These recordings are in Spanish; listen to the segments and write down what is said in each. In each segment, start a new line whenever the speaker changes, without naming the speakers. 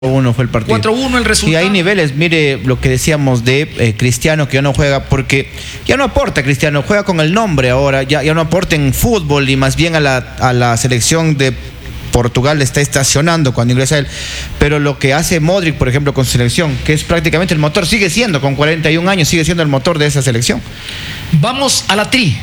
4-1 fue el partido.
4-1 el resultado.
Y hay niveles, mire lo que decíamos de Cristiano, que ya no juega porque ya no aporta. Cristiano juega con el nombre ahora, ya no aporta en fútbol y más bien a la selección de Portugal le está estacionando cuando ingresa él. Pero lo que hace Modric, por ejemplo, con su selección, que es prácticamente el motor, sigue siendo, con 41 años, sigue siendo el motor de esa selección.
Vamos a la tri.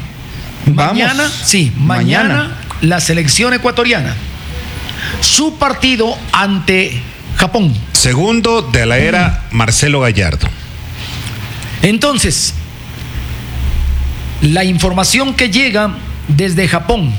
Mañana la selección ecuatoriana. Su partido ante Japón.
Segundo de la era Marcelo Gallardo.
Entonces, la información que llega desde Japón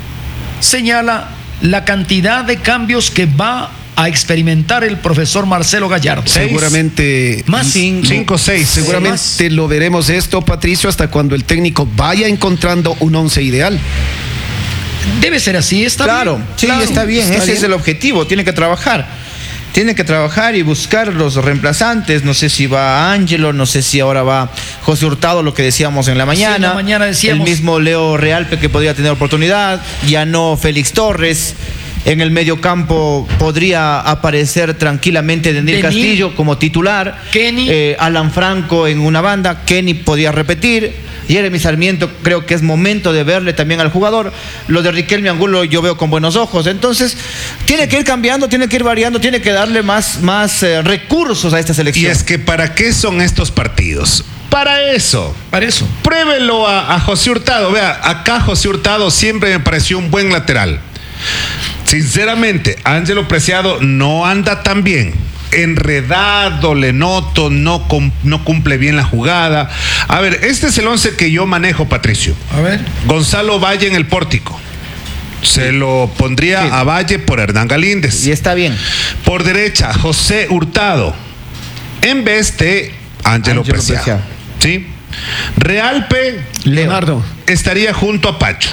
señala la cantidad de cambios que va a experimentar el profesor Marcelo Gallardo.
Seguramente
más
5 o 6.
Seguramente lo veremos esto, Patricio, hasta cuando el técnico vaya encontrando un once ideal.
Debe ser así, está
claro,
bien.
Sí,
claro,
está bien, ese es el objetivo, tiene que trabajar. Tiene que trabajar y buscar los reemplazantes. No sé si va Ángelo, no sé si ahora va José Hurtado, lo que decíamos en la mañana.
Sí, en la mañana decíamos.
El mismo Leo Realpe, que podría tener oportunidad. Ya no Félix Torres. En el medio campo podría aparecer tranquilamente Daniel Castillo como titular.
Kenny.
Alan Franco en una banda. Kenny podía repetir. Jeremy Sarmiento, creo que es momento de verle también al jugador. Lo de Riquelme Angulo yo veo con buenos ojos. Entonces, tiene que ir cambiando, tiene que ir variando, tiene que darle más recursos a esta selección.
Y es que ¿para qué son estos partidos? Para eso. Pruébelo a José Hurtado. Vea, acá José Hurtado siempre me pareció un buen lateral. Sinceramente, Ángelo Preciado no anda tan bien. Enredado, le noto, no cumple bien la jugada. A ver, este es el 11 que yo manejo, Patricio.
A ver.
Gonzalo Valle en el pórtico. Se lo pondría a Valle por Hernán Galíndez.
Y está bien.
Por derecha, José Hurtado. En vez de Ángelo Preciado. ¿Sí? Realpe,
Leonardo
estaría junto a Pacho.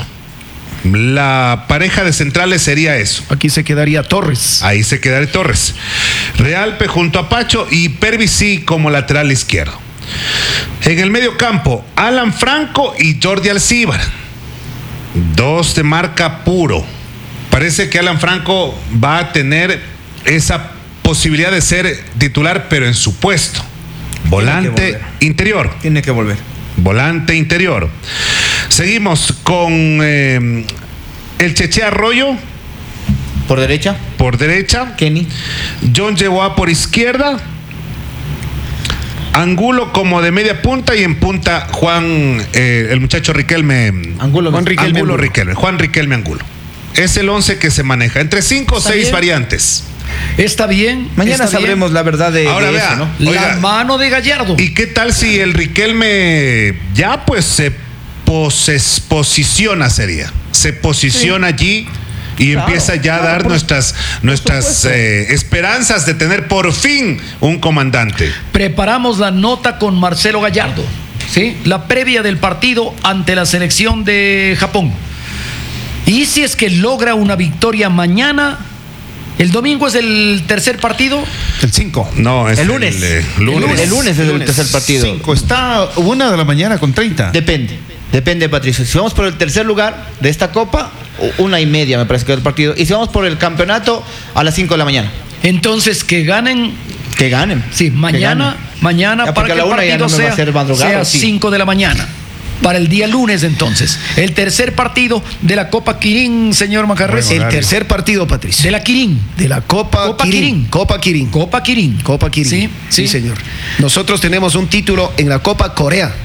La pareja de centrales sería eso.
Aquí se quedaría Torres.
Ahí se quedaría Torres. Realpe junto a Pacho y Pervisí como lateral izquierdo. En el medio campo, Alan Franco y Jordi Alcíbar. Dos de marca puro. Parece que Alan Franco va a tener esa posibilidad de ser titular, pero en su puesto. Volante interior.
Tiene que volver.
Volante interior. Seguimos con el Cheche Arroyo.
Por derecha.
Por derecha.
Kenny.
John Yehuá por izquierda. Angulo como de media punta y en punta Juan, el muchacho Riquelme. Juan Riquelme Angulo. Es el 11 que se maneja. Entre 5 o 6 variantes.
Está bien.
Mañana sabremos la verdad de
ahora
de
vea,
eso, ¿no?
La mano de Gallardo.
¿Y qué tal si el Riquelme ya pues se posiciona allí y empieza ya a dar nuestras esperanzas de tener por fin un comandante?
Preparamos la nota con Marcelo Gallardo, ¿sí? La previa del partido ante la selección de Japón. Y si es que logra una victoria mañana. ¿El domingo es el tercer partido?
El 5.
No, es
el lunes.
El lunes
Es el tercer partido.
5. Está 1:00 a.m.
Depende, Patricio. Si vamos por el tercer lugar de esta Copa, 1:30 me parece que es el partido. Y si vamos por el campeonato, a las 5 de la mañana.
Entonces, que ganen.
Que ganen.
Sí, mañana para que el partido sea 5 de la mañana. Para el día lunes, entonces. El tercer partido de la Copa Quirín, señor Macarrés.
El tercer partido, Patricio.
De la Quirín.
De la Copa Quirín.
Copa Quirín.
Sí, señor. Nosotros tenemos un título en la Copa Corea.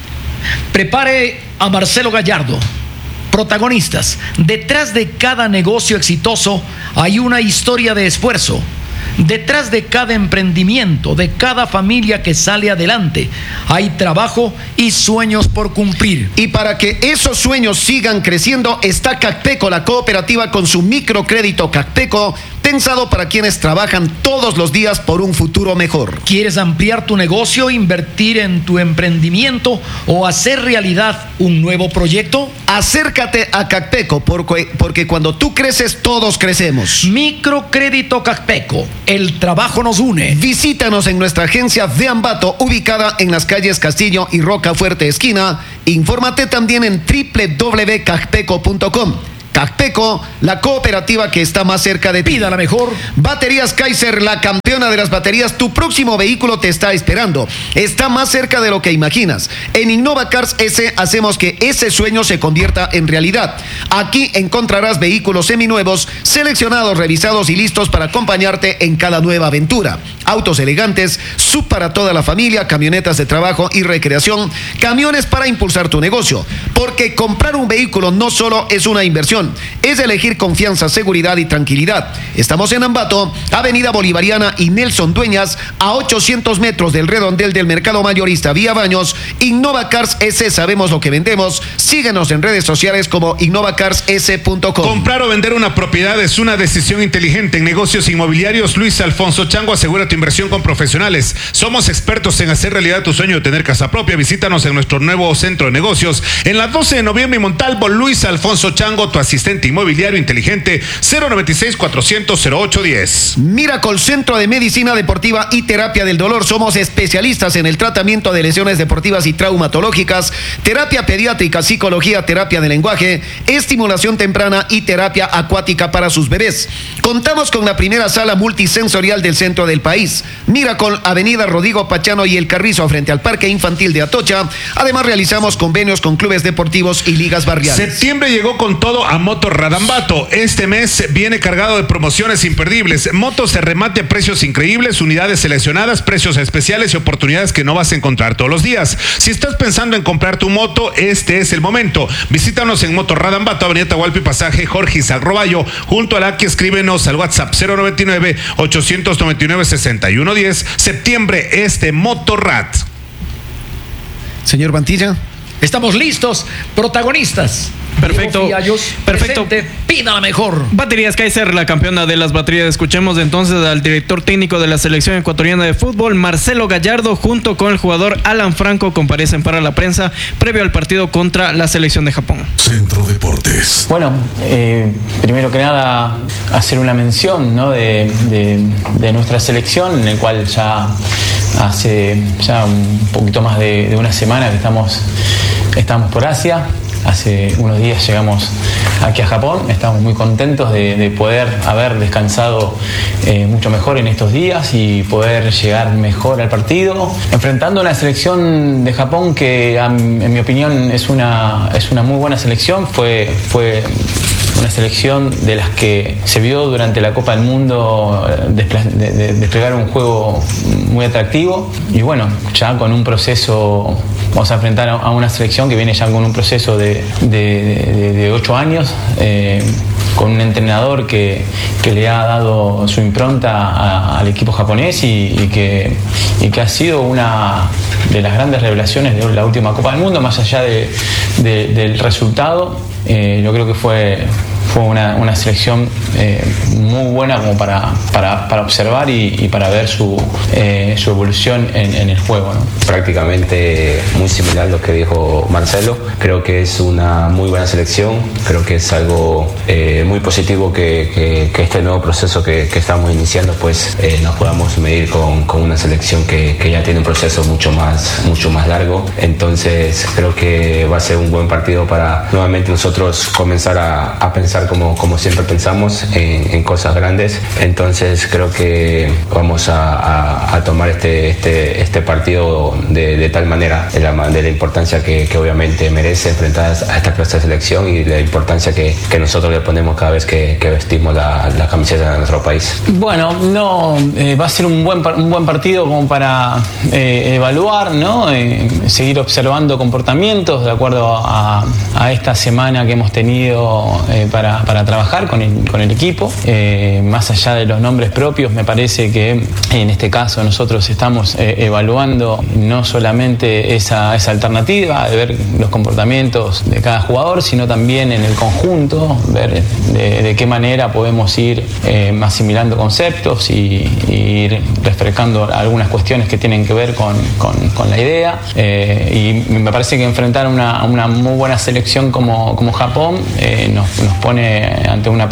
Prepare a Marcelo Gallardo. Protagonistas. Detrás de cada negocio exitoso hay una historia de esfuerzo. Detrás de cada emprendimiento, de cada familia que sale adelante, hay trabajo y sueños por cumplir.
Y para que esos sueños sigan creciendo, está Cacteco, la cooperativa con su microcrédito Cacteco, pensado para quienes trabajan todos los días por un futuro mejor.
¿Quieres ampliar tu negocio, invertir en tu emprendimiento o hacer realidad un nuevo proyecto?
Acércate a Cacteco, porque cuando tú creces, todos crecemos.
Microcrédito Cacteco, el trabajo nos une.
Visítanos en nuestra agencia de Ambato, ubicada en las calles Castillo y Rocafuerte esquina. Infórmate también en www.cacteco.com. Cacpeco, la cooperativa que está más cerca de ti.
Pida la mejor.
Baterías Kaiser, la campeona de las baterías. Tu próximo vehículo te está esperando. Está más cerca de lo que imaginas. En Innova Cars S hacemos que ese sueño se convierta en realidad. Aquí encontrarás vehículos seminuevos, seleccionados, revisados y listos para acompañarte en cada nueva aventura. Autos elegantes, sub para toda la familia, camionetas de trabajo y recreación, camiones para impulsar tu negocio. Porque comprar un vehículo no solo es una inversión, es elegir confianza, seguridad y tranquilidad. Estamos en Ambato, Avenida Bolivariana y Nelson Dueñas, a 800 metros del redondel del Mercado Mayorista Vía Baños. Innova Cars S, sabemos lo que vendemos. Síguenos en redes sociales como innovacarss.com.
Comprar o vender una propiedad es una decisión inteligente. En negocios inmobiliarios, Luis Alfonso Chango asegura tu inversión con profesionales. Somos expertos en hacer realidad tu sueño de tener casa propia. Visítanos en nuestro nuevo centro de negocios en la 12 de noviembre y Montalvo. Luis Alfonso Chango, tu asistente inmobiliario inteligente. 096-400-0810.
Miracle Centro de Medicina Deportiva y Terapia del Dolor. Somos especialistas en el tratamiento de lesiones deportivas y traumatológicas, terapia pediátrica, psicología, terapia de lenguaje, estimulación temprana y terapia acuática para sus bebés. Contamos con la primera sala multisensorial del centro del país. Miracle, Avenida Rodrigo Pachano y El Carrizo, frente al Parque Infantil de Atocha. Además, realizamos convenios con clubes deportivos y ligas barriales.
Septiembre llegó con todo a Motos Radambato. Este mes viene cargado de promociones imperdibles. Motos de remate a precios increíbles, unidades seleccionadas, precios especiales y oportunidades que no vas a encontrar todos los días. Si estás pensando en comprar tu moto, este es el momento. Visítanos en Motos Radambato, Avenida Tahualpa y Pasaje Jorge Izarroballo, junto a la que escríbenos al WhatsApp 099-899-6110. Septiembre es de Motorrad.
Señor Bantilla.
Estamos listos, protagonistas.
Perfecto. Perfecto.
Presente, pida la mejor.
Baterías Kaiser, la campeona de las baterías. Escuchemos entonces al director técnico de la selección ecuatoriana de fútbol, Marcelo Gallardo, junto con el jugador Alan Franco, comparecen para la prensa previo al partido contra la selección de Japón.
Centro Deportes.
Bueno, primero que nada, hacer una mención, ¿no?, de nuestra selección, en el cual ya hace ya un poquito más de una semana que estamos por Asia. Hace unos días llegamos aquí a Japón. Estamos muy contentos de poder haber descansado mucho mejor en estos días y poder llegar mejor al partido, enfrentando una selección de Japón que, en mi opinión, es una muy buena selección. Fue una selección de las que se vio durante la Copa del Mundo desplegar un juego muy atractivo. Y bueno, ya con un proceso, vamos a enfrentar a una selección que viene ya con un proceso de 8 años, con un entrenador que le ha dado su impronta al equipo japonés y que ha sido una de las grandes revelaciones de la última Copa del Mundo, más allá del resultado. Yo creo que fue una selección muy buena como para observar y para ver su evolución en el juego, ¿no?
Prácticamente muy similar a lo que dijo Marcelo. Creo que es una muy buena selección. Creo que es algo muy positivo que este nuevo proceso que estamos iniciando, pues nos podamos medir con una selección que ya tiene un proceso mucho más largo. Entonces creo que va a ser un buen partido para nuevamente nosotros comenzar a pensar como siempre pensamos, en cosas grandes. Entonces creo que vamos a tomar este partido de tal manera, de la importancia que obviamente merece enfrentar a esta clase de selección y la importancia que nosotros le ponemos cada vez que vestimos la camiseta de nuestro país.
Bueno, va a ser un buen partido como para evaluar, ¿no? Seguir observando comportamientos de acuerdo a esta semana que hemos tenido para trabajar con el equipo. Más allá de los nombres propios, me parece que en este caso nosotros estamos evaluando no solamente esa alternativa de ver los comportamientos de cada jugador, sino también en el conjunto, ver de qué manera podemos ir asimilando conceptos y ir refrescando algunas cuestiones que tienen que ver con la idea. Y me parece que enfrentar una muy buena selección como Japón nos pone ante una prueba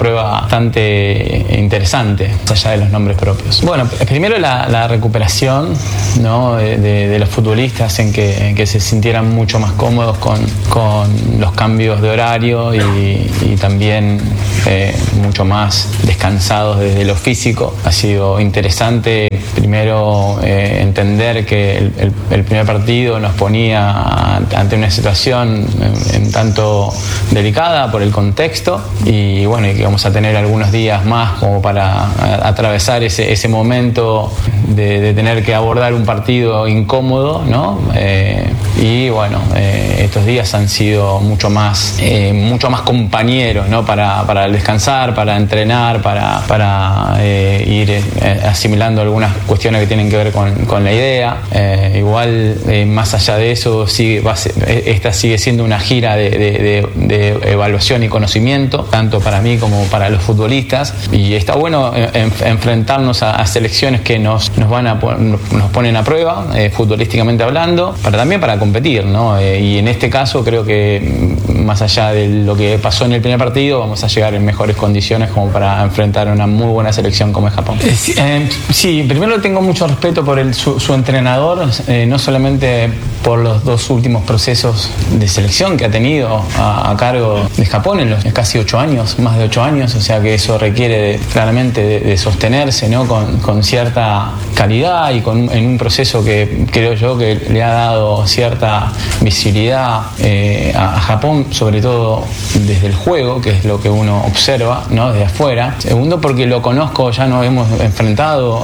bastante interesante, más allá de los nombres propios. Bueno, primero la recuperación, ¿no?, de los futbolistas en que se sintieran mucho más cómodos con los cambios de horario y también mucho más descansados desde lo físico. Ha sido interesante primero entender que el primer partido nos ponía ante una situación en tanto delicada por el contexto y bueno, y que vamos a tener algunos días más como para atravesar ese momento de tener que abordar un partido incómodo, ¿no? Y bueno, estos días han sido mucho más compañeros, ¿no? Para descansar, para entrenar, para ir asimilando algunas cuestiones que tienen que ver con la idea. Igual, más allá de eso, esta sigue siendo una gira de evaluación y conocimiento, tanto para mí como para los futbolistas, y está bueno enfrentarnos a selecciones que nos ponen a prueba, futbolísticamente hablando, también para competir, ¿no? Y en este caso creo que más allá de lo que pasó en el primer partido, vamos a llegar en mejores condiciones como para enfrentar una muy buena selección como es Japón. Sí, primero tengo mucho respeto por su entrenador, no solamente por los dos últimos procesos de selección que ha tenido a cargo de Japón en los casi 8 años, más de 8 años, o sea que eso requiere claramente de sostenerse, ¿no? con cierta calidad y en un proceso que creo yo que le ha dado cierta visibilidad a Japón, sobre todo desde el juego, que es lo que uno observa, ¿no?, desde afuera. Segundo, porque lo conozco, ya nos hemos enfrentado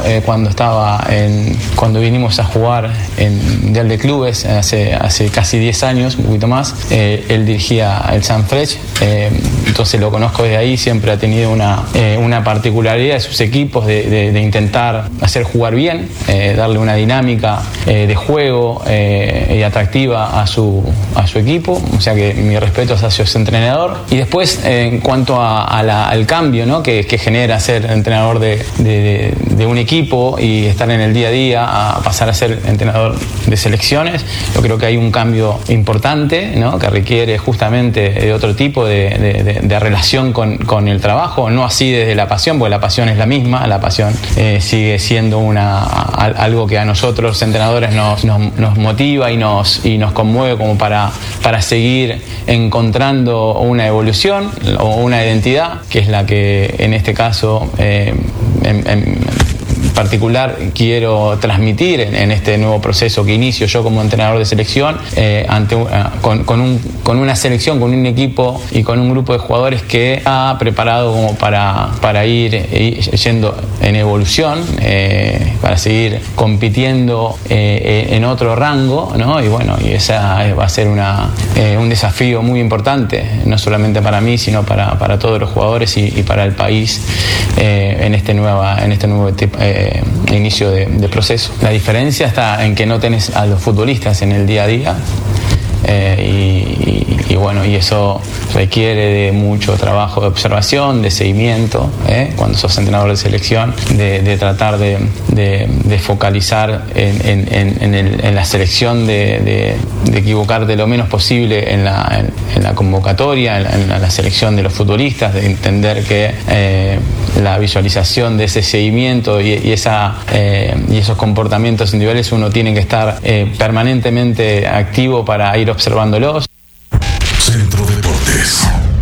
cuando vinimos a jugar en Mundial de Clubes hace casi 10 años, un poquito más. Él dirigía el Sanfrecce, entonces lo conozco desde ahí. Siempre ha tenido una particularidad de sus equipos de intentar hacer jugar bien, darle una dinámica de juego y atractiva a su equipo, o sea que mi respeto hacia ese entrenador. Y después, en cuanto al cambio, ¿no?, que genera ser entrenador de un equipo y estar en el día a día a pasar a ser entrenador de selecciones, yo creo que hay un cambio importante, ¿no?, que requiere justamente de otro tipo de relación con el trabajo, no así desde la pasión, porque la pasión es la misma, la pasión sigue siendo algo que a nosotros entrenadores nos motiva y nos conmueve como para seguir encontrando una evolución o una identidad, que es la que en este caso en particular quiero transmitir en este nuevo proceso que inicio yo como entrenador de selección, con una selección, con un equipo y con un grupo de jugadores que ha preparado como para ir yendo en evolución, para seguir compitiendo en otro rango, ¿no? Y bueno, y esa va a ser un desafío muy importante, no solamente para mí, sino para todos los jugadores y para el país en este nuevo tipo, inicio de proceso. La diferencia está en que no tenés a los futbolistas en el día a día, y bueno, y eso requiere de mucho trabajo de observación, de seguimiento, cuando sos entrenador de selección, de tratar de focalizar en la selección, de equivocarte lo menos posible en la convocatoria, en la selección de los futbolistas, de entender que la visualización de ese seguimiento y esos comportamientos individuales uno tiene que estar permanentemente activo para ir observándolos.
Centro Deportes.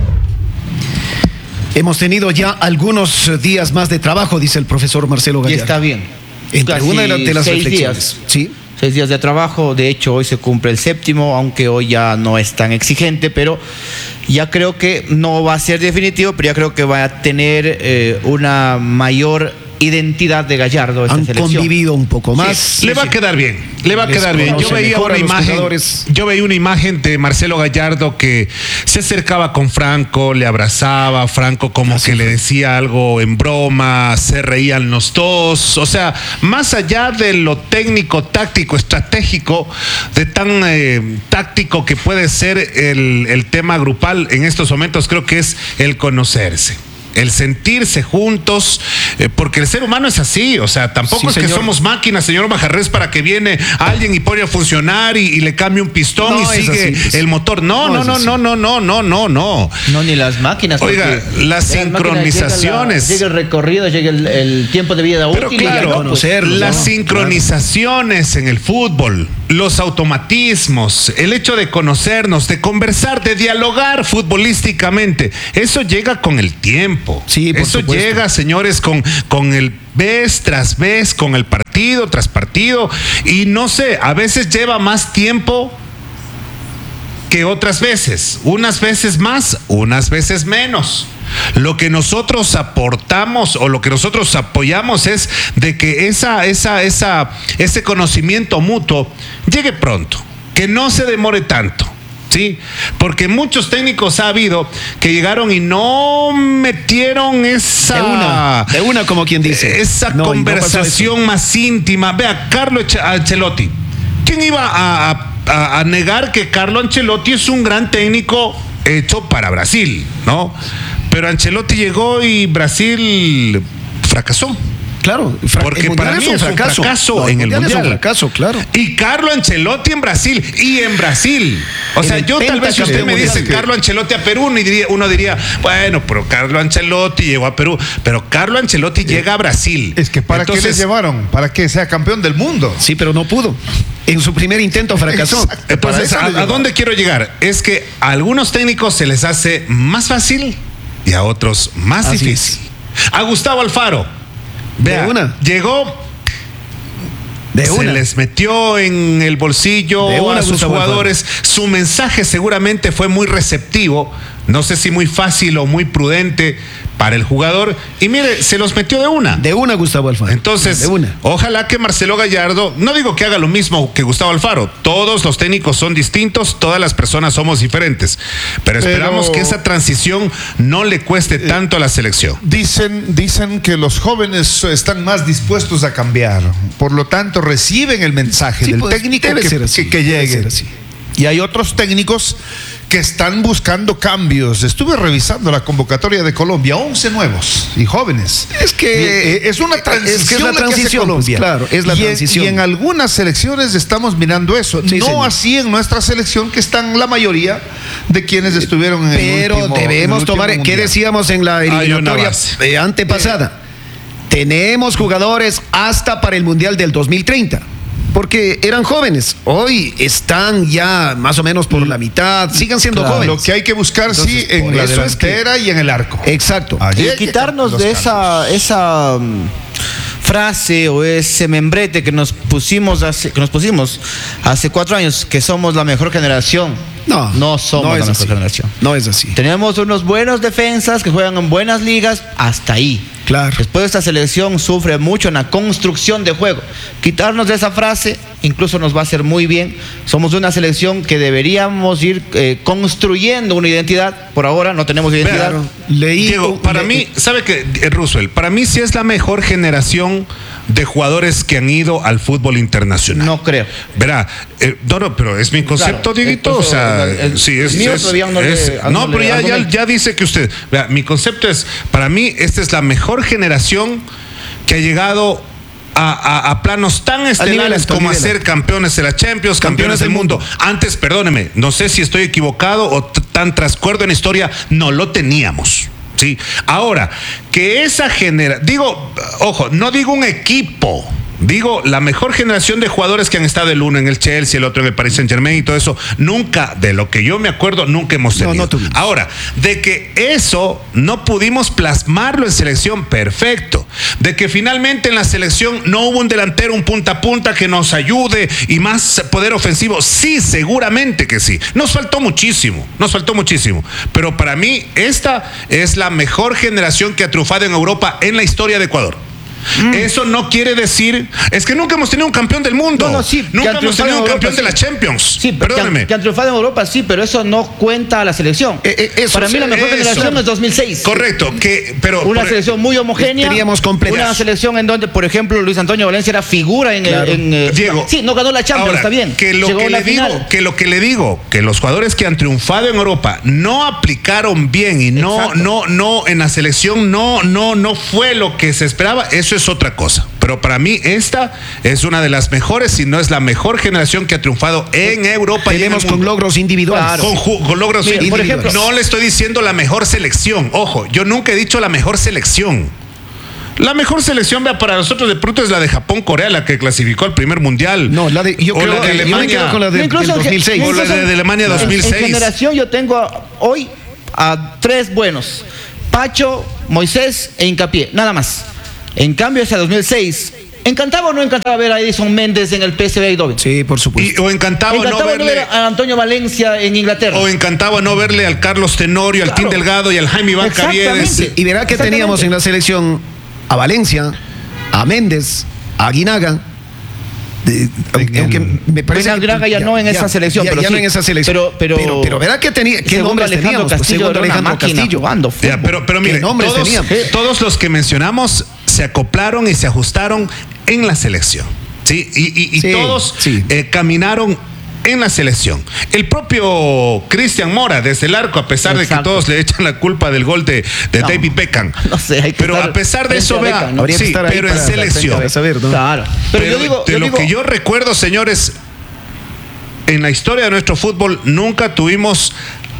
Hemos tenido ya algunos días más de trabajo, dice el profesor Marcelo Gallardo.
Y está bien.
Una de las
6
reflexiones.
días.
¿Sí?
6 días de trabajo. De hecho, hoy se cumple el 7º, aunque hoy ya no es tan exigente, pero ya creo que no va a ser definitivo, pero ya creo que va a tener una mayor identidad de Gallardo esta selección.
Han convivido un poco más.
Sí, le va a quedar bien. Le va a quedar bien. Yo veía una imagen de Marcelo Gallardo que se acercaba con Franco, le abrazaba, Franco como que le decía algo en broma, se reían los dos. O sea, más allá de lo técnico, táctico, estratégico, de tan táctico que puede ser el tema grupal en estos momentos, creo que es el conocerse. el sentirse juntos, porque el ser humano es así, o sea, tampoco
Sí,
es que
señor.
somos máquinas, señor Majarrés, para que viene alguien y pone a funcionar y le cambie un pistón
No,
y
es
sigue
así, pues.
el motor. No,
No,
no,
es
no,
así.
no, no, no, no, no, no.
No, ni las máquinas.
Oiga,
porque
las sincronizaciones.
Llega el recorrido, llega el tiempo de vida
Pero
útil.
claro,
y ya no, pues.
conocerlos,
las
¿no?
sincronizaciones en el fútbol, los automatismos, el hecho de conocernos, de conversar, de dialogar futbolísticamente, eso llega con el tiempo.
Sí, por
eso
supuesto.
llega, señores, con el vez tras vez, con el partido tras partido, y no sé, a veces lleva más tiempo que otras veces, unas veces más, unas veces menos. Lo que nosotros aportamos o lo que nosotros apoyamos es de que ese conocimiento mutuo llegue pronto, que no se demore tanto. Sí, porque muchos técnicos ha habido que llegaron y no metieron
De una, como quien dice.
esa
No, y no
conversación más íntima. Vea, Carlo Ancelotti. ¿Quién iba a negar que Carlo Ancelotti es un gran técnico hecho para Brasil, ¿no? Pero Ancelotti llegó y Brasil fracasó.
Claro,
Porque
el mundial
para mí es un fracaso
No,
en el
Es un
mundial.
fracaso, claro.
Y Carlo Ancelotti en Brasil. O
En
sea,
el
yo tal vez si usted
pentacampeón
me dice
mundial.
Carlo Ancelotti a Perú, uno diría, bueno, pero Carlo Ancelotti llegó a Perú. Pero Carlo Ancelotti llega a Brasil.
Es que ¿para qué les llevaron? ¿Para que sea campeón del mundo?
Sí, pero no pudo. En su primer intento fracasó.
Exacto.
Entonces,
Para eso le
¿a
llevaron.
dónde quiero llegar? Es que a algunos técnicos se les hace más fácil y a otros más
Así
difícil. A Gustavo Alfaro. Vea,
De una.
llegó,
De
se
una.
les metió en el bolsillo
De una,
a sus
Gustavo
jugadores. Su mensaje seguramente fue muy receptivo, no sé si muy fácil o muy prudente para el jugador. Y mire, se los metió de una.
De una, Gustavo Alfaro.
Entonces,
De una.
ojalá que Marcelo Gallardo, no digo que haga lo mismo que Gustavo Alfaro, todos los técnicos son distintos, todas las personas somos diferentes, pero esperamos que esa transición no le cueste tanto a la selección.
Dicen que los jóvenes están más dispuestos a cambiar, por lo tanto reciben el mensaje
Sí,
del
pues,
técnico
debe ser así,
que
debe
llegue.
ser así.
Y hay otros técnicos que están buscando cambios. Estuve revisando la convocatoria de Colombia, 11 nuevos y jóvenes.
Es que
es una transición.
es que es la
que hace
transición,
Colombia.
pues, claro, es la transición.
Y en algunas selecciones estamos mirando eso.
Sí,
no
señor.
así en nuestra selección, que están la mayoría de quienes estuvieron en el
Pero
último.
debemos
en el
tomar,
último
¿qué
mundial.
decíamos en la
Hay una
eliminatoria
base.
antepasada? Tenemos jugadores hasta para el Mundial del 2030. Porque eran jóvenes, hoy están ya más o menos por la mitad, sigan siendo
Claro,
jóvenes.
lo que hay que buscar,
Entonces,
sí, en
por
la
eso es que-
delantera y en el arco.
Exacto.
Allí
Y
hay que
quitarnos
cambiar
de
los cambios.
esa frase o ese membrete que nos pusimos hace 4 años, que somos la mejor generación. No somos
no
la
es
mejor
así.
generación.
No es así.
Tenemos unos buenos defensas que juegan en buenas ligas, hasta ahí.
Claro.
Después esta selección sufre mucho en la construcción de juego. Quitarnos de esa frase incluso nos va a hacer muy bien. Somos una selección que deberíamos ir construyendo una identidad. Por ahora no tenemos identidad.
Claro. Leí
Diego, para mí, ¿sabe qué, Roosevelt? Para mí sí es la mejor generación de jugadores que han ido al fútbol internacional.
No creo.
Verá, no, pero es mi concepto,
Claro,
Dieguito. O sea,
entonces,
sí, es.
el mío todavía no le-
no, pero ya
argumento.
dice que usted. Vea, mi concepto es: para mí, esta es la mejor generación que ha llegado a planos tan estelares
alto,
como a
nivel
ser campeones de la Champions, campeones del mundo. Antes, perdóneme, no sé si estoy equivocado o tan transcuerdo en la historia, no lo teníamos. Sí. Ahora, que esa ojo, no digo un equipo, digo la mejor generación de jugadores que han estado, el uno en el Chelsea, el otro en el Paris Saint-Germain y todo eso, nunca, de lo que yo me acuerdo, nunca hemos tenido.
No tuvimos.
Ahora, de que eso no pudimos plasmarlo en selección, perfecto. De que finalmente en la selección no hubo un delantero, un punta a punta que nos ayude y más poder ofensivo, sí, seguramente que sí. Nos faltó muchísimo. Pero para mí esta es la mejor generación que ha triunfado en Europa en la historia de Ecuador. Eso no quiere decir, es que nunca hemos tenido un campeón del mundo.
No, sí,
nunca
que han
hemos tenido un
triunfado en
campeón
Europa,
de la
sí.
Champions.
Sí,
perdóneme.
que han triunfado en Europa, sí, pero eso no cuenta a la selección. Para mí la mejor generación es 2006.
Correcto, pero
Una selección muy homogénea.
Teníamos completas.
Una selección en donde, por ejemplo, Luis Antonio Valencia era figura en,
Claro.
Diego.
Sí, no ganó la Champions,
Ahora,
está bien.
Que lo
Llegó
que
a la
le digo,
final.
que los jugadores que han triunfado en Europa no aplicaron bien y
Exacto.
no en la selección no fue lo que se esperaba, eso es otra cosa. Pero para mí esta es una de las mejores, si no es la mejor generación que ha triunfado en Europa y en el
Tenemos
mundo.
con logros individuales.
Claro.
Con logros
Mira, por
individuales.
ejemplo,
no le estoy diciendo la mejor selección. Ojo, yo nunca he dicho la mejor selección. La mejor selección, vea, para nosotros de pronto es la de Japón-Corea, la que clasificó al primer mundial.
No, yo
O
creo
la de
yo me
Alemania.
quedo con la del
Incluso en
2006.
O la de Alemania 2006.
En generación yo tengo hoy a 3 buenos: Pacho, Moisés e Hincapié, nada más. En cambio, ese 2006, ¿encantaba o no encantaba ver a Edison Méndez en el PSV Eindhoven?
Sí, por supuesto.
O encantaba no
¿Encantaba no ver
verle.
a Antonio Valencia en Inglaterra?
O encantaba no verle al Carlos Tenorio, al
Claro.
Tim Delgado y al Jaime Iván Caviedes.
Exactamente.
Y verá que
Exactamente.
teníamos en la selección a Valencia, a Méndez, a Aguinaga. Aunque me parece
Bueno, Aguinaga ya no en esa selección, pero
ya
sí.
no en esa selección. Pero verá que tenía que
Segundo
nombres
Alejandro
teníamos. Pues,
Castillo
segundo
era una
Alejandro
máquina
Castillo.
jugando
Ya,
fútbol.
pero mire,
nombres teníamos?
todos los que mencionamos se acoplaron y se ajustaron en la selección. ¿Sí? Y
Sí,
todos
sí.
caminaron en la selección. El propio Cristian Mora, desde el arco, a pesar de que
Exacto.
todos le echan la culpa del gol de
No,
David Beckham.
no sé, hay que
Pero
estar
a pesar de
frente
eso,
a
vea,
Beckham, ¿no?
Habría que
sí,
estar ahí
pero en
para
selección.
para saber, ¿no?
Claro. Pero yo digo,
de lo que yo recuerdo, señores, en la historia de nuestro fútbol nunca tuvimos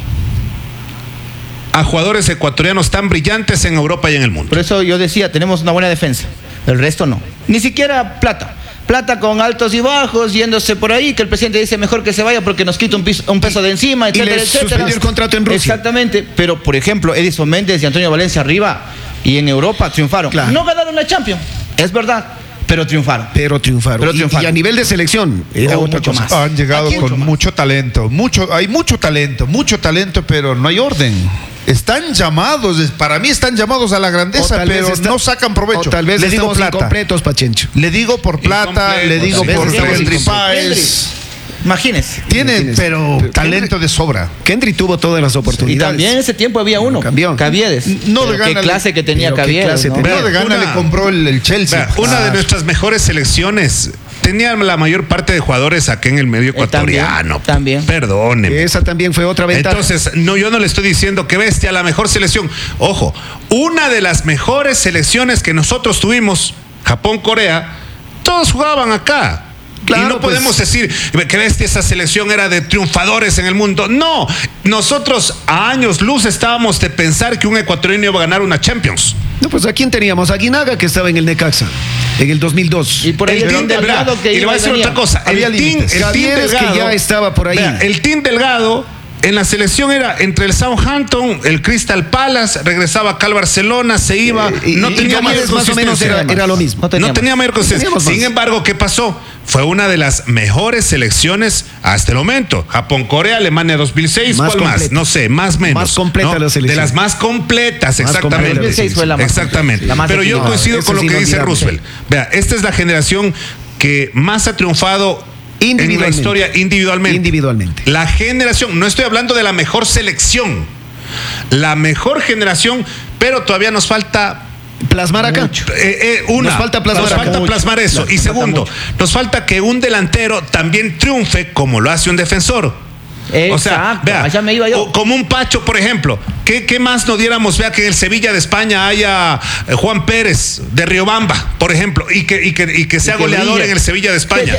a jugadores ecuatorianos tan brillantes en Europa y en el mundo.
por eso yo decía, tenemos una buena defensa. El resto no. Ni siquiera Plata. Plata con altos y bajos, yéndose por ahí, que el presidente dice mejor que se vaya porque nos quita un peso de encima, etcétera,
le
etcétera.
suspendió el contrato en Rusia.
Exactamente. Pero, por ejemplo, Edison Méndez y Antonio Valencia arriba y en Europa triunfaron.
Claro.
No ganaron la Champions, es verdad, pero triunfaron.
Pero triunfaron.
Pero triunfaron.
Y a nivel de selección era otra
mucho
cosa.
más.
Han llegado
Aquí
con
mucho más.
mucho talento, hay mucho talento, pero no hay orden. Están llamados, para mí están llamados a la
O
grandeza,
tal vez
pero
está-
no sacan provecho.
O tal vez
Le digo
estamos
plata.
incompletos, Pachencho.
Le digo por plata,
Incompletos.
le digo
Tal vez
por
estamos
Henry
incompletos.
Páez.
Imagínense.
Tiene,
Imagínense.
pero
Pero
talento de sobra.
Kendry tuvo todas las
Y
oportunidades.
también en ese tiempo había uno,
Campeón.
Caviedes.
No de
Pero qué
gana,
clase que tenía
pero qué
Caviedes.
clase
¿no?
tenía.
No de gana
una-
le compró el Chelsea.
Vea, una de nuestras mejores selecciones tenía la mayor parte de jugadores aquí en el medio ecuatoriano.
también.
Perdóneme.
Esa también fue otra ventaja.
Entonces, no, yo no le estoy diciendo que bestia, la mejor selección. Ojo, una de las mejores selecciones que nosotros tuvimos, Japón-Corea, todos jugaban acá.
Claro,
y no
pues.
podemos decir que bestia, esa selección era de triunfadores en el mundo. No, nosotros a años luz estábamos de pensar que un ecuatoriano iba a ganar una Champions.
No, pues ¿a quién teníamos? A Aguinaga, que estaba en el Necaxa, en el 2002.
Y por ahí
El
el
Team
Team
Delgado,
Delgado que
y le
iba
voy a
y
decir
venía.
otra cosa.
Había límites.
El Team
Caviedes, que
Delgado,
ya estaba por ahí.
vea, el Team Delgado en la selección era entre el Southampton, el Crystal Palace, regresaba acá al Barcelona, se iba, no
y
tenía
Caviedes
mayor
más o menos
consistencia.
era lo mismo.
No
No tenía mayor consistencia.
Teníamos más.
Sin embargo, ¿qué pasó? Fue una de las mejores selecciones hasta el momento. Japón-Corea, Alemania 2006,
Más
¿cuál más?
completa.
No sé, más menos.
Más completa
¿no?
la selección.
De las más completas,
Más
exactamente.
completa.
2006 fue la más
Exactamente.
completa, la más
Pero yo
equilibrada.
coincido
Eso
con lo
es
que dice
inolvidable.
Roosevelt. Vea, esta es la generación que más ha triunfado en la
Individualmente.
historia individualmente.
Individualmente.
La generación, no estoy hablando de la mejor selección, la mejor generación, pero todavía nos falta
Plasmar acá. Nos falta plasmar acá.
eso.
Claro,
Y
falta
segundo,
mucho.
nos falta que un delantero también triunfe como lo hace un defensor. O sea,
Exacto,
vea,
allá me iba yo.
o como un Pacho, por ejemplo. ¿Qué más nos diéramos? Vea que en el Sevilla de España haya Juan Pérez de Riobamba, por ejemplo, y que sea
que
goleador
brille.
en el Sevilla de España.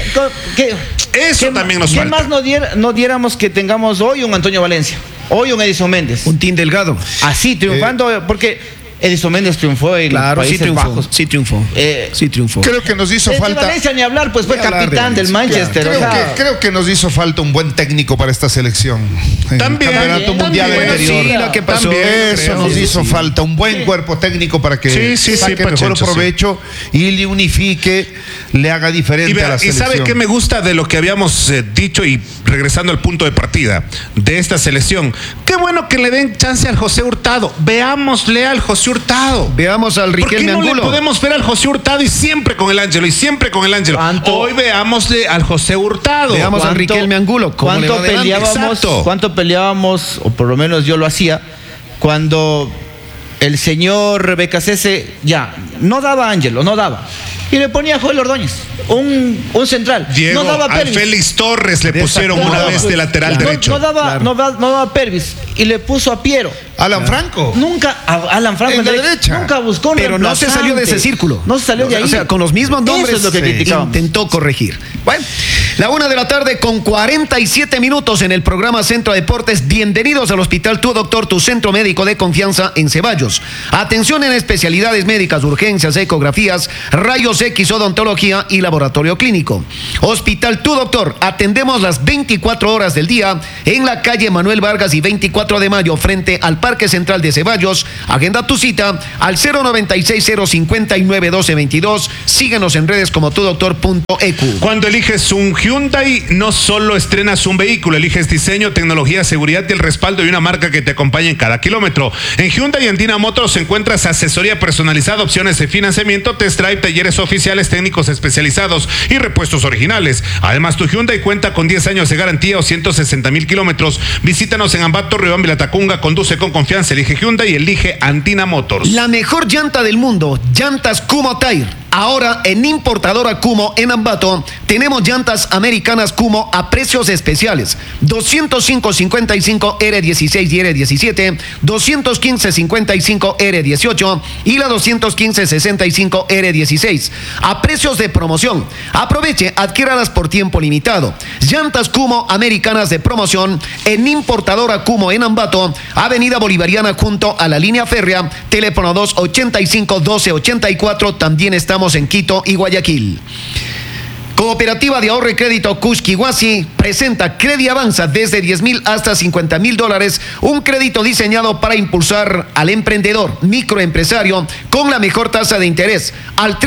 Eso también nos
¿Qué
falta.
más no diéramos que tengamos hoy un Antonio Valencia? Hoy un Edison Méndez.
Un Team Delgado.
Así, triunfando, porque Edison Méndez triunfó en
Claro, sí
Países
triunfó.
Bajos.
Sí triunfó. Sí triunfó.
Creo que nos hizo
De
falta.
Valencia ni hablar, pues fue
Ni hablar de
capitán del
Valencia,
Manchester. o sea,
Creo que nos hizo falta un buen técnico para esta selección. En
También,
el campeonato
también,
mundial
también.
anterior.
Sí, lo que pasó.
Eso
creo.
nos
Sí,
hizo
sí.
falta, un buen cuerpo técnico para que
Sí,
saque mejor
Pachencho, sí.
provecho y le unifique, le haga diferente
Y,
a la
vea, y
selección.
sabe qué me gusta de lo que habíamos dicho y regresando al punto de partida de esta selección. Qué bueno que le den chance al José Hurtado. Veámosle al José Hurtado.
Veamos al
¿Por qué
Riquelme
no
Angulo.
le podemos ver al José Hurtado y siempre con el Ángelo? Hoy veámosle al José Hurtado.
Veamos al Riquelme Angulo. ¿Cómo le va adelante?
Exacto.
¿Cuánto peleábamos, o por lo menos yo lo hacía, cuando el señor Becasese ya no daba a Ángelo, no daba? Y le ponía a Joel Ordóñez, un central.
Diego,
no daba
al Félix Torres le pusieron una vez de lateral derecho.
No daba Pervis y le puso a Piero.
Alan Franco.
Nunca, Alan Franco
en la derecha.
Nunca buscó un
Pero no se salió de ese círculo.
No se salió de ahí.
O sea, con los mismos nombres.
Eso es lo que criticábamos.
Intentó corregir. Bueno, 1:00 con 47 minutos en el programa Centro Deportes. Bienvenidos al Hospital Tu Doctor, tu centro médico de confianza en Ceballos. Atención en especialidades médicas, urgencias, ecografías, rayos X, odontología y laboratorio clínico. Hospital Tu Doctor. Atendemos las 24 horas del día en la calle Manuel Vargas y 24 de mayo frente al Parque Central de Ceballos. Agenda tu cita al 096-059-1222. Síguenos en redes como tudoctor.eq.
Cuando eliges un Hyundai, no solo estrenas un vehículo, eliges diseño, tecnología, seguridad y el respaldo de una marca que te acompaña en cada kilómetro. En Hyundai Andina Motors encuentras asesoría personalizada, opciones de financiamiento, test drive, talleres oficiales, técnicos especializados y repuestos originales. Además, tu Hyundai cuenta con 10 años de garantía o 160,000 kilómetros. Visítanos en Ambato, Riobamba y Latacunga. Conduce con confianza, elige Hyundai y elige Andina Motors.
La mejor llanta del mundo, llantas Kumo Tire. Ahora en importadora Kumo en Ambato tenemos llantas americanas Kumo a precios especiales. 205-55 R16 y R17, 215-55 R18 y la 215-65 R16 a precios de promoción. Aproveche, adquiéralas por tiempo limitado. Llantas Kumo americanas de promoción en importadora Kumo en Ambato, Avenida Bolivariana junto a la línea férrea, teléfono 285-1284. También estamos en Quito y Guayaquil. Cooperativa de Ahorro y Crédito Cusquihuasi presenta Credi Avanza desde 10,000 hasta 50,000 dólares, un crédito diseñado para impulsar al emprendedor, microempresario, con la mejor tasa de interés, al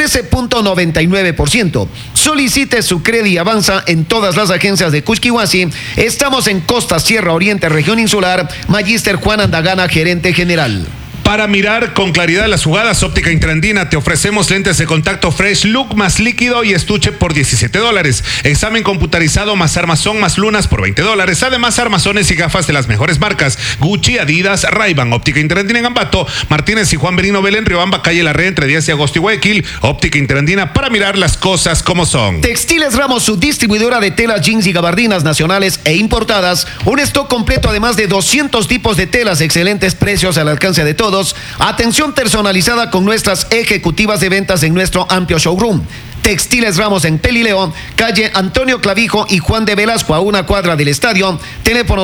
13.99%. Solicite su Credi Avanza en todas las agencias de Cusquihuasi. Estamos en Costa Sierra Oriente, región insular. Magíster Juan Andagana, gerente general.
Para mirar con claridad las jugadas, Óptica Interandina te ofrecemos lentes de contacto Fresh Look más líquido y estuche por $17. Examen computarizado más armazón más lunas por $20. Además, armazones y gafas de las mejores marcas: Gucci, Adidas, Ray-Ban. Óptica Interandina en Ambato, Martínez y Juan Benino Belén, Riobamba, calle La Red, entre 10 de agosto y Guayaquil. Óptica Interandina, para mirar las cosas como son.
Textiles Ramos, su distribuidora de telas, jeans y gabardinas nacionales e importadas. Un stock completo, además de 200 tipos de telas, excelentes precios al alcance de todos. Atención personalizada con nuestras ejecutivas de ventas en nuestro amplio showroom. Textiles Ramos en Pelileo, calle Antonio Clavijo y Juan de Velasco, a una cuadra del estadio. Teléfono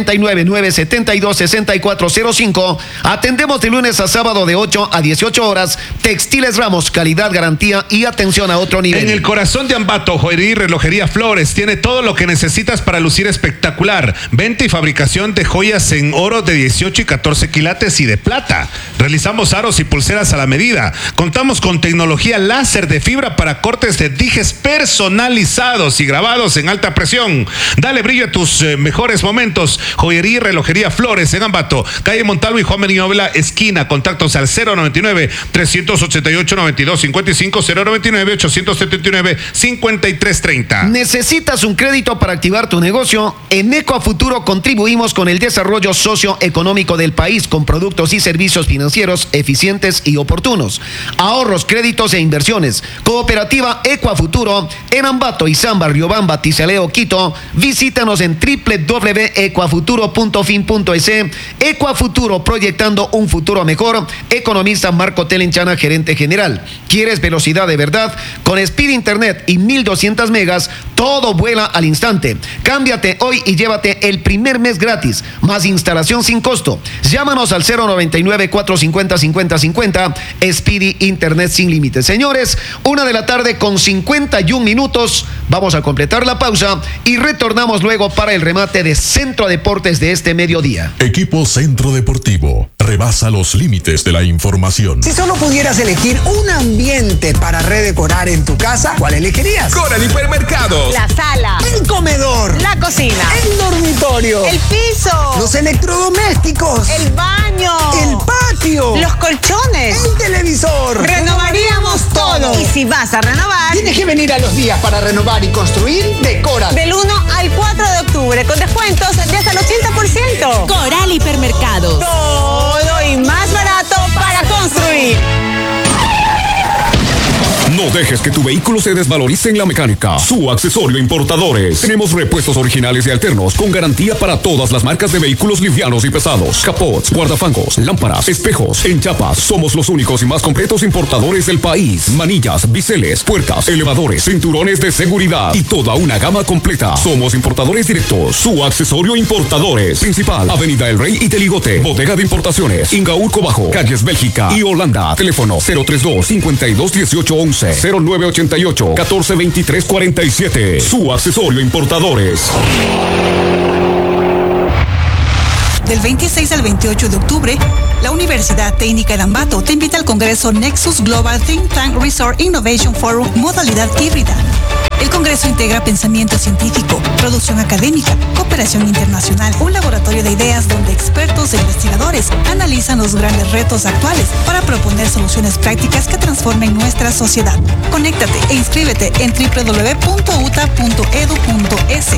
099-972-6405. Atendemos de lunes a sábado de 8 a 18 horas. Textiles Ramos, calidad, garantía y atención a otro nivel.
En el corazón de Ambato, joyería y relojería Flores tiene todo lo que necesitas para lucir espectacular. Venta y fabricación de joyas en oro de 18 y 14 quilates y de plata. Realizamos aros y pulseras a la medida. Contamos con tecnología láser de fibra para cortes de dijes personalizados y grabados en alta presión. Dale brillo a tus mejores momentos. Joyería y relojería Flores en Ambato, calle Montalvo y Juan Benito Vela, esquina. Contactos al 099-388-9255, 099-879-5330.
¿Necesitas un crédito para activar tu negocio? En Ecuafuturo contribuimos con el desarrollo socioeconómico del país con productos y servicios financieros eficientes y oportunos. Ahorros, créditos e inversiones. Cooperativa Ecuafuturo en Ambato, Izamba, Riobamba, Tizaleo, Quito. Visítanos en www.ecuafuturo.fin.es. Ecuafuturo, proyectando un futuro mejor. Economista Marco Telenchana, gerente general. ¿Quieres velocidad de verdad? Con Speed Internet y 1200 megas, todo vuela al instante. Cámbiate hoy y llévate el primer mes gratis, más instalación sin costo. Llámanos al 099-450-5050. Speedy Internet sin límites. Señores, 1:00 con 51 minutos. Vamos a completar la pausa y retornamos luego para el remate de Centro Deportes de este mediodía.
Equipo Centro Deportivo, rebasa los límites de la información.
Si solo pudieras elegir un ambiente para redecorar en tu casa, ¿cuál elegirías?
Coral Hipermercados.
La sala.
El comedor.
La cocina.
El dormitorio.
El piso.
Los electrodomésticos.
El baño.
El patio.
Los colchones.
El televisor.
Renovaríamos todo. Y si vas a renovar,
tienes que venir a los días para renovar y construir de Coral.
Del 1 al 4 de octubre, con descuentos de hasta el 80%.
Coral Hipermercados.
Todo y más barato para construir.
No dejes que tu vehículo se desvalorice en la mecánica. Su Accesorio Importadores. Tenemos repuestos originales y alternos con garantía para todas las marcas de vehículos livianos y pesados. Capots, guardafangos, lámparas, espejos, enchapas. Somos los únicos y más completos importadores del país. Manillas, biseles, puertas, elevadores, cinturones de seguridad y toda una gama completa. Somos importadores directos. Su Accesorio Importadores. Principal, Avenida El Rey y Teligote. Bodega de Importaciones. Ingaurco Bajo, Calles Bélgica y Holanda. Teléfono 032-521811. 0988-142347. Su Accesorio Importadores.
Del 26 al 28 de octubre, la Universidad Técnica de Ambato te invita al Congreso Nexus Global Think Tank Resort Innovation Forum modalidad híbrida. El Congreso integra pensamiento científico, producción académica, cooperación internacional, un laboratorio de ideas donde expertos e investigadores analizan los grandes retos actuales para proponer soluciones prácticas que transformen nuestra sociedad. Conéctate e inscríbete en www.uta.edu.es.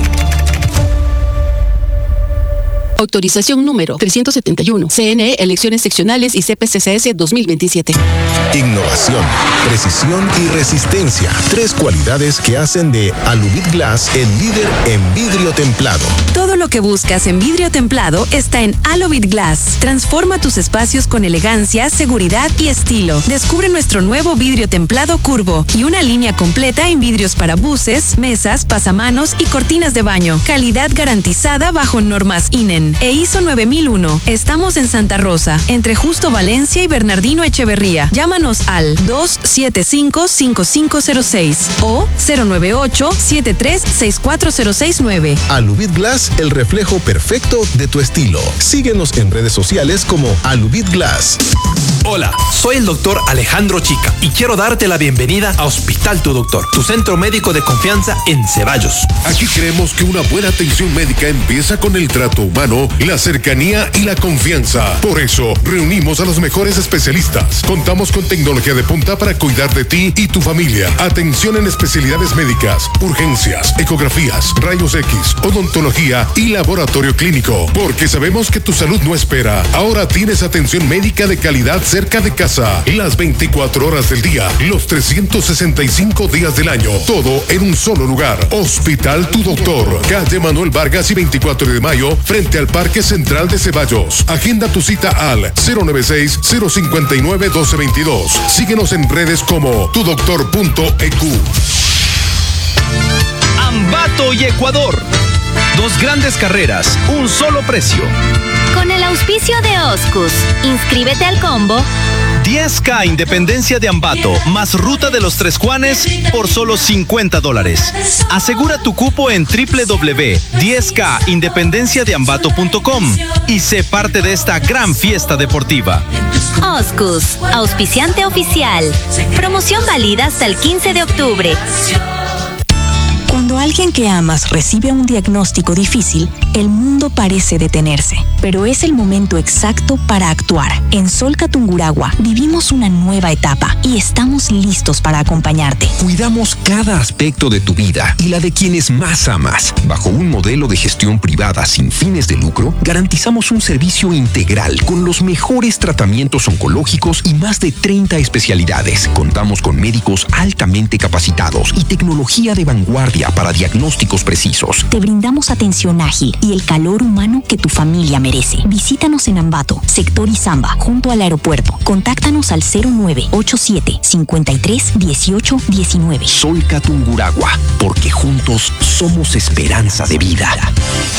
Autorización número 371. CNE, Elecciones Seccionales y CPCCS 2027.
Innovación, precisión y resistencia. 3 cualidades que hacen de Alubit Glass el líder en vidrio templado.
Todo lo que buscas en vidrio templado está en Alubit Glass. Transforma tus espacios con elegancia, seguridad y estilo. Descubre nuestro nuevo vidrio templado curvo y una línea completa en vidrios para buses, mesas, pasamanos y cortinas de baño. Calidad garantizada bajo normas INEN e ISO 9001. Estamos en Santa Rosa, entre Justo Valencia y Bernardino Echeverría. Llámanos al 275-5506 o 098-73640669.
Alubit Glass, el reflejo perfecto de tu estilo. Síguenos en redes sociales como Alubit Glass.
Hola, soy el doctor Alejandro Chica y quiero darte la bienvenida a Hospital Tu Doctor, tu centro médico de confianza en Ceballos.
Aquí creemos que una buena atención médica empieza con el trato humano, la cercanía y la confianza. Por eso, reunimos a los mejores especialistas. Contamos con tecnología de punta para cuidar de ti y tu familia. Atención en especialidades médicas, urgencias, ecografías, rayos X, odontología y laboratorio clínico. Porque sabemos que tu salud no espera. Ahora tienes atención médica de calidad cerca de casa. Las 24 horas del día, los 365 días del año. Todo en un solo lugar. Hospital Tu Doctor. Calle Manuel Vargas y 24 de mayo, frente al Parque Central de Ceballos. Agenda tu cita al 096-059-1222. Síguenos en redes como tudoctor.eq.
Ambato y Ecuador. 2 grandes carreras, un solo precio.
Con el auspicio de Oscus, inscríbete al combo
10K Independencia de Ambato, más Ruta de los Tres Juanes por solo $50. Asegura tu cupo en www.10kindependenciadeambato.com y sé parte de esta gran fiesta deportiva.
Oscus, auspiciante oficial. Promoción válida hasta el 15 de octubre.
Cuando alguien que amas recibe un diagnóstico difícil, el mundo parece detenerse, pero es el momento exacto para actuar. En Solca Tungurahua vivimos una nueva etapa y estamos listos para acompañarte.
Cuidamos cada aspecto de tu vida y la de quienes más amas. Bajo un modelo de gestión privada sin fines de lucro, garantizamos un servicio integral con los mejores tratamientos oncológicos y más de 30 especialidades. Contamos con médicos altamente capacitados y tecnología de vanguardia para diagnósticos precisos.
Te brindamos atención ágil y el calor humano que tu familia merece. Visítanos en Ambato, sector Izamba, junto al aeropuerto. Contáctanos al 0987-531819.
Solca Tungurahua, porque juntos somos esperanza de vida.